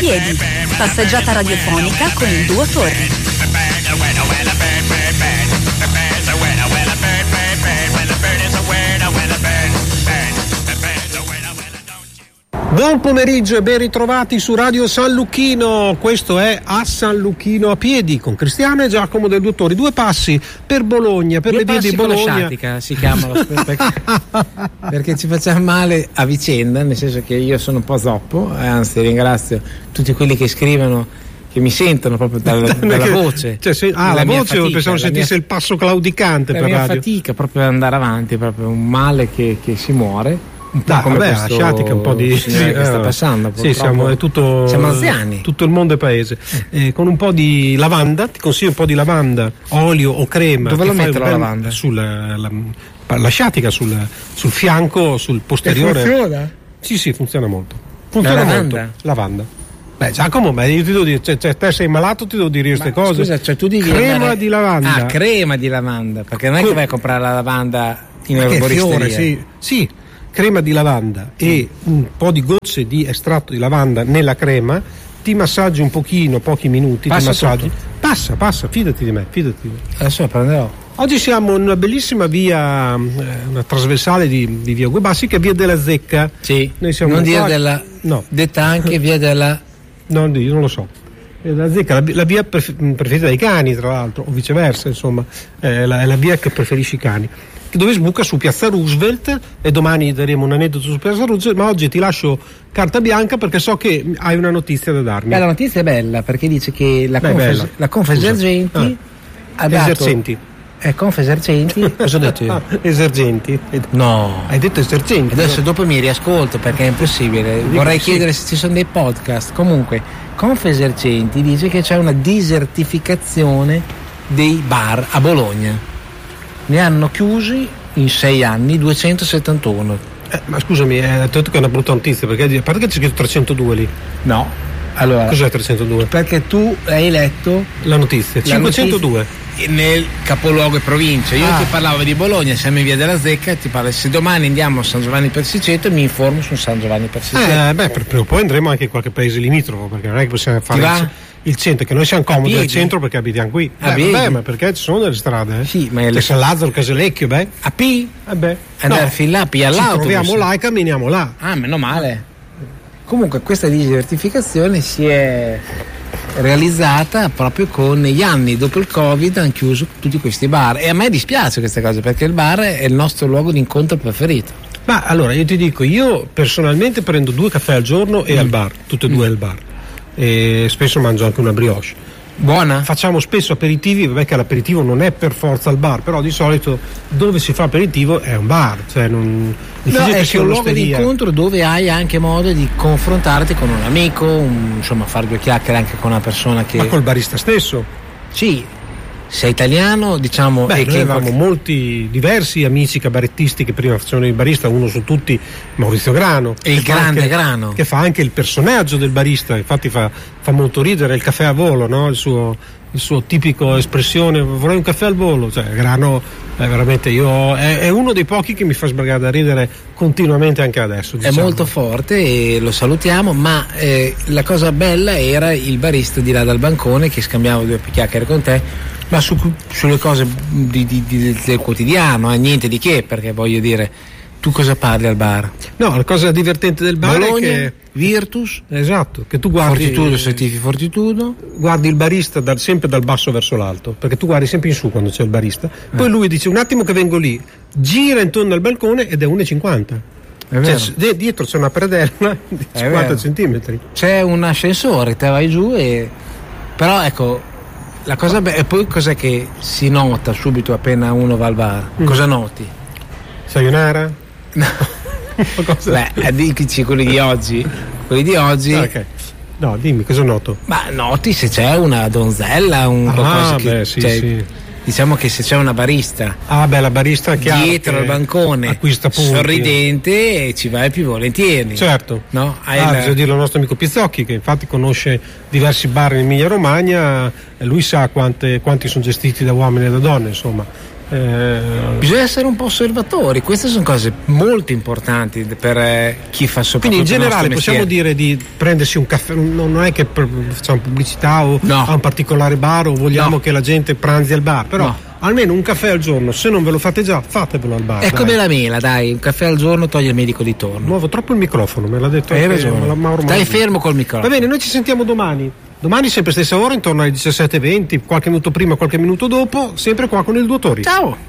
piedi. Passeggiata radiofonica con il duo Torri. Buon pomeriggio e ben ritrovati su Radio San Lucchino. Questo è A San Lucchino a piedi con Cristiano e Giacomo del Due Torri. 2 passi per Bologna, per le vie di Bologna. Con la sciatica si chiama perché ci facciamo male a vicenda, nel senso che io sono un po' zoppo, anzi ringrazio tutti quelli che scrivono, che mi sentono proprio dalla voce. Cioè, la voce, fatica, pensavo sentisse il passo claudicante per radio. La mia fatica proprio ad andare avanti, proprio un male che si muore. Un po' come la sciatica, un po' di che sta passando. Sì, siamo anziani. Tutto il mondo è paese. Con un po' di lavanda, ti consiglio un po' di lavanda, olio o crema. Dove la metto la lavanda? La sciatica sul fianco, sul posteriore. Funziona? Sì, funziona molto. Funziona molto. Lavanda. Beh, Giacomo, io ti devo dire, te sei malato, ti devo dire queste cose. Scusa, cioè tu devi crema di lavanda. Ah, crema di lavanda, perché non è che vai a comprare la lavanda in erboristeria. Sì. Crema di lavanda e un po' di gocce di estratto di lavanda nella crema, ti massaggi un pochino, pochi minuti, passa ti massaggi. Passa, fidati di me. Adesso la prenderò. Oggi siamo in una bellissima via, una trasversale di via Guebassi, che è via della Zecca. Sì, noi siamo non dire della... No. Detta anche via della... No, io non lo so. La Zecca, la via preferita dai cani, tra l'altro, o viceversa, insomma, è la via che preferisci i cani. Dove sbuca su Piazza Roosevelt, e domani daremo un aneddoto su Piazza Roosevelt, ma oggi ti lascio carta bianca perché so che hai una notizia da darmi. La notizia è bella perché dice che la Confesercenti ha dato... Esercenti. Confesercenti? Cosa ho detto io? Esercenti. No. Hai detto esercenti. Adesso dopo mi riascolto perché è impossibile. Vorrei chiedere se ci sono dei podcast. Comunque, Confesercenti dice che c'è una disertificazione dei bar a Bologna. Ne hanno chiusi in 6 anni 271. Ma scusami, hai detto che è una brutta notizia, perché a parte che c'è scritto 302 lì. No. Allora, cos'è 302? Perché tu hai letto la notizia. 502 nel capoluogo e provincia. Io ti parlavo di Bologna, siamo in via della Zecca, e ti parlo, se domani andiamo a San Giovanni Persiceto mi informo su San Giovanni Persiceto. Prima o poi andremo anche in qualche paese limitrofo, perché non è che possiamo fare il centro, che noi siamo comodi al centro perché abitiamo qui. Ma perché ci sono delle strade? Sì, ma c'è San Lazzaro, Casalecchio, a P? Andare fin là, P all'autobus. Ci troviamo là e camminiamo là. Meno male. Comunque questa disertificazione si è realizzata proprio con gli anni. Dopo il Covid hanno chiuso tutti questi bar, e a me dispiace queste cose perché il bar è il nostro luogo di incontro preferito. Ma allora io ti dico, io personalmente prendo 2 caffè al giorno e al bar, tutte e 2 al bar, e spesso mangio anche una brioche. Buona? Facciamo spesso aperitivi, vabbè che l'aperitivo non è per forza al bar, però di solito dove si fa aperitivo è un bar, cioè non è un luogo di incontro dove hai anche modo di confrontarti con un amico, insomma fare 2 chiacchiere anche con una persona che... Ma col barista stesso? Sì, sei italiano, diciamo. Noi avevamo molti diversi amici cabarettisti che prima facevano il barista, uno su tutti Maurizio Grano, e il grande Grano, che fa anche il personaggio del barista, infatti fa molto ridere il caffè a volo, no? Il suo tipico espressione, vorrei un caffè al volo, cioè Grano è veramente, è uno dei pochi che mi fa sbrigare da ridere continuamente anche adesso, diciamo. È molto forte e lo salutiamo, ma la cosa bella era il barista di là dal bancone che scambiava 2 chiacchiere con te, ma sulle cose del quotidiano, niente di che, perché voglio dire, tu cosa parli al bar? No, la cosa divertente del bar Bologna, è che Virtus, esatto, che tu guardi Fortitudo, certifi Fortitudo, guardi il barista sempre dal basso verso l'alto, perché tu guardi sempre in su quando c'è il barista, poi lui dice un attimo che vengo lì, gira intorno al balcone ed è 1,50. Cioè, dietro c'è una predella di 50 centimetri, c'è un ascensore, te vai giù però ecco la cosa e poi cos'è che si nota subito appena uno va al bar? Cosa noti? Sayonara? No. Dici quelli di oggi. Okay. No, dimmi cosa noto. Ma noti se c'è una donzella, qualcosa che sì. Diciamo che se c'è una barista, la barista dietro al bancone, acquista punti, sorridente, e ci vai più volentieri. Certo. No? Bisogna dirlo al nostro amico Pizzocchi, che infatti conosce diversi bar in Emilia Romagna, e lui sa quanti sono gestiti da uomini e da donne, insomma. Bisogna essere un po' osservatori, queste sono cose molto importanti per chi fa soprattutto. Quindi in generale possiamo dire di prendersi un caffè, non è che facciamo pubblicità o a un particolare bar o vogliamo che la gente pranzi al bar, però almeno un caffè al giorno, se non ve lo fate già, fatevelo al bar. È come la mela, dai, un caffè al giorno toglie il medico di torno. Muovo troppo il microfono, me l'ha detto. Hai ragione. Stai fermo col microfono. Va bene, noi ci sentiamo domani. Domani sempre stessa ora, intorno alle 17:20, qualche minuto prima, qualche minuto dopo, sempre qua con il Dottori. Ciao!